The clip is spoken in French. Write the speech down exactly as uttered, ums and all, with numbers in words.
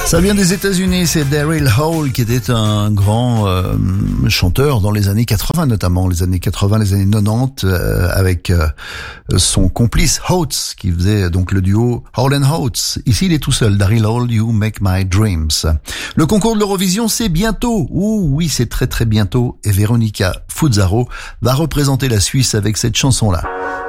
Ça vient des États-Unis, c'est Daryl Hall qui était un grand euh, chanteur dans les années quatre-vingts, notamment les années quatre-vingts, les années quatre-vingt-dix, euh, avec euh, son complice Oates qui faisait donc le duo Hall and Oates. Ici, il est tout seul, Daryl Hall, You Make My Dreams. Le concours de l'Eurovision, c'est bientôt. Ouh, oui, c'est très très bientôt. Et Veronica Fuzzaro va représenter la Suisse avec cette chanson-là.